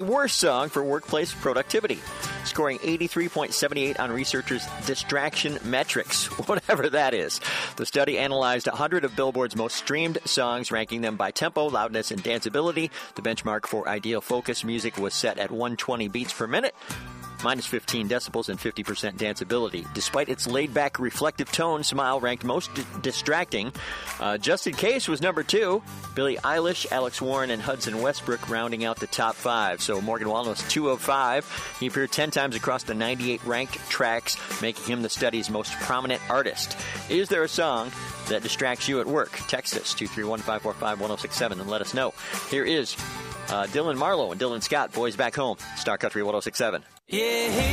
worst song for workplace productivity, scoring 83.78 on researchers' distraction metrics, whatever that is. The study analyzed 100 of Billboard's most streamed songs, ranking them by tempo, loudness, and danceability. The benchmark for ideal focus music was set at 120 beats per minute, minus 15 decibels and 50% danceability. Despite its laid-back, reflective tone, Smile ranked most distracting. Just in Case was number 2. Billie Eilish, Alex Warren, and Hudson Westbrook rounding out the top 5. So Morgan Wallen was 2 of 5. He appeared 10 times across the 98 ranked tracks, making him the study's most prominent artist. Is there a song that distracts you at work? Text us 231-545-1067 and let us know. Here is Dylan Marlowe and Dylan Scott, Boys Back Home, Star Country 1067. Yeah.